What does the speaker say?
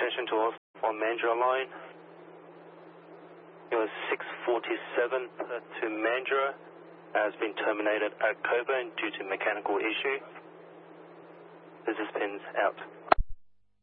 attention to us on Mandurah line. Your 647 to Mandurah has been terminated at Coburn due to mechanical issue. Business pins out.